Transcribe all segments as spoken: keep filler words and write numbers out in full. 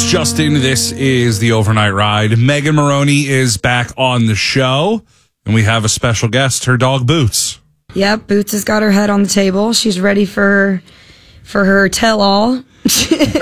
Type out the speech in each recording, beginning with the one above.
Boots, Justin. This is the Overnight Ride. Megan Maroney is back on the show, and we have a special guest, her dog, Boots. Yep, Boots has got her head on the table. She's ready for for her tell-all. This is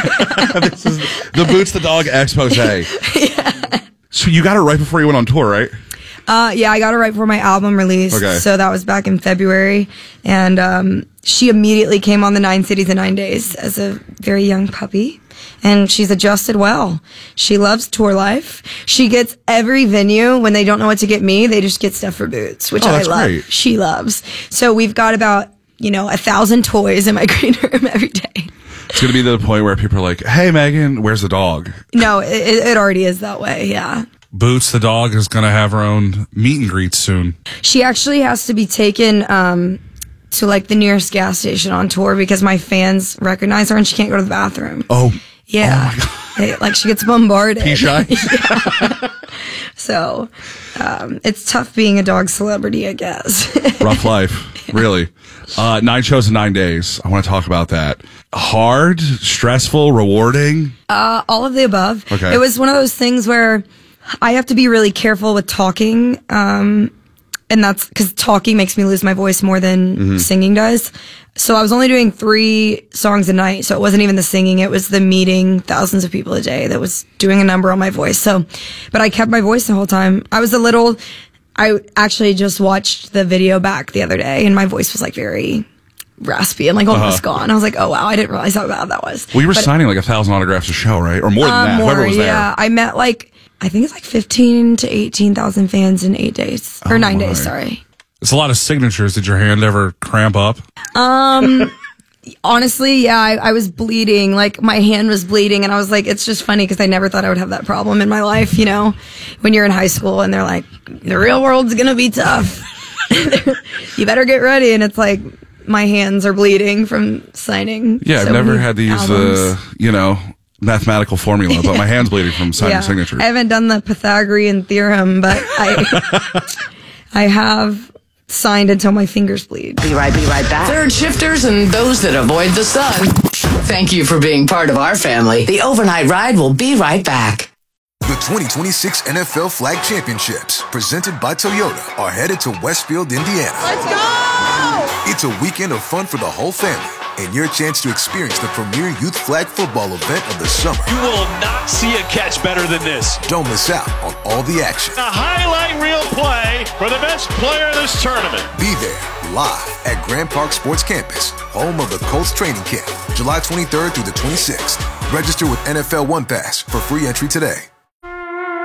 the Boots the Dog expose. Yeah. So you got it right before you went on tour, right? Uh, yeah, I got her right before my album release. Okay. So that was back in February. And um, she immediately came on the Nine Cities in Nine Days as a very young puppy. And she's adjusted well. She loves tour life. She gets every venue. When they don't know what to get me, they just get stuff for Boots, which Oh, I that's love. great. She loves. So we've got about, you know, a thousand toys in my green room every day. It's going to be to the point where people are like, hey, Megan, where's the dog? No, it, it already is that way, yeah. Boots the dog is going to have her own meet and greet soon. She actually has to be taken um, to, like, the nearest gas station on tour because my fans recognize her and she can't go to the bathroom. Oh. Yeah. Oh, my God. They, like, she gets bombarded. Pee shy? Yeah. So, um, it's tough being a dog celebrity, I guess. Rough life, really. Uh, nine shows in nine days. I want to talk about that. Hard, stressful, rewarding? Uh, all of the above. Okay. It was one of those things where I have to be really careful with talking. Um, and that's because talking makes me lose my voice more than mm-hmm. singing does. So I was only doing three songs a night. So it wasn't even the singing. It was the meeting thousands of people a day that was doing a number on my voice. So, but I kept my voice the whole time. I was a little, I actually just watched the video back the other day and my voice was like very raspy and like almost uh-huh. gone. I was like, oh wow, I didn't realize how bad that was. Well, you were but, signing like a thousand autographs a show, right? Or more than uh, that, more, whoever was there. Yeah, I met like, I think it's like fifteen to eighteen thousand fans in eight days. Or oh nine my. days, sorry. It's a lot of signatures. Did your hand ever cramp up? Um, honestly, yeah, I, I was bleeding. Like, my hand was bleeding, and I was like, it's just funny because I never thought I would have that problem in my life, you know? When you're in high school and they're like, the real world's gonna be tough. You better get ready. And it's like, my hands are bleeding from signing. Yeah, so I've never many had to use albums. the, you know, mathematical formula, but my hand's bleeding from signing Yeah. signatures. I haven't done the Pythagorean theorem, but I I have signed until my fingers bleed. Be right, be right back. Third shifters and those that avoid the sun. Thank you for being part of our family. The Overnight Ride will be right back. The twenty twenty-six N F L Flag Championships, presented by Toyota, are headed to Westfield, Indiana. Let's go! It's a weekend of fun for the whole family, and your chance to experience the premier youth flag football event of the summer. You will not see a catch better than this. Don't miss out on all the action. A highlight reel play for the best player of this tournament. Be there, live at Grand Park Sports Campus, home of the Colts training camp, July twenty-third through the twenty-sixth. Register with N F L One Pass for free entry today.